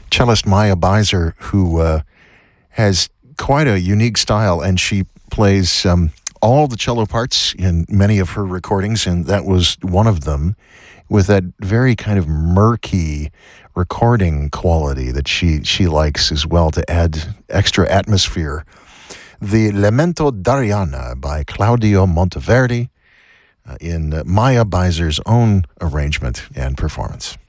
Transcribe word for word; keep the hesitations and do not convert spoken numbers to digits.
cellist Maya Beiser, who uh, has quite a unique style, and she plays um, all the cello parts in many of her recordings, and that was one of them, with that very kind of murky recording quality that she, she likes as well to add extra atmosphere. The Lamento d'Arianna by Claudio Monteverdi uh, in Maya Beiser's own arrangement and performance.